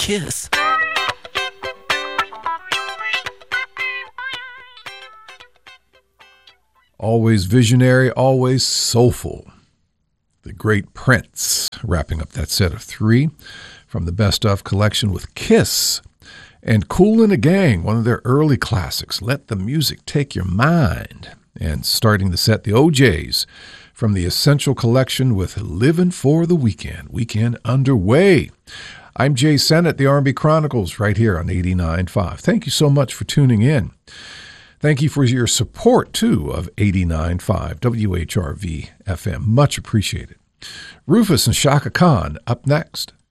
Kiss. Always visionary, always soulful. The great Prince, wrapping up that set of 3 from the Best Of collection with Kiss. And Kool and the Gang, one of their early classics, Let the Music Take Your Mind. And starting the set, the OJs from the Essential Collection with Livin' for the Weekend. Weekend underway. I'm Jay Sennett, the R&B Chronicles, right here on 89.5. Thank you so much for tuning in. Thank you for your support, too, of 89.5 WHRV FM. Much appreciated. Rufus and Shaka Khan up next.